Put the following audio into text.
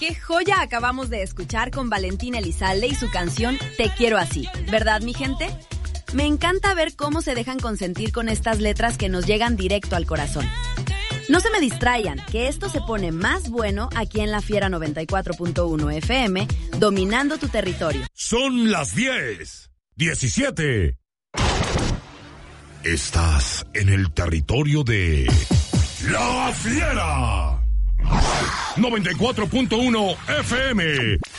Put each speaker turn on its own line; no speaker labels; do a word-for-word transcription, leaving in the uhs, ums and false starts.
qué joya acabamos de escuchar con Valentín Elizalde y su canción Te Quiero Así, ¿verdad, mi gente? Me encanta ver cómo se dejan consentir con estas letras que nos llegan directo al corazón. No se me distraigan, que esto se pone más bueno aquí en La Fiera noventa y cuatro punto uno F M, dominando tu territorio.
Son las diez, diecisiete. Estás en el territorio de La Fiera noventa y cuatro punto uno F M.